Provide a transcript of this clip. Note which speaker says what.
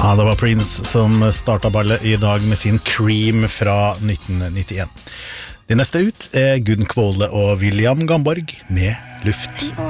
Speaker 1: Ja, det var Prince som startet ballet I dag med sin Cream fra 1991. Det neste ut Gunn Kvåle og William Gamborg med Luft.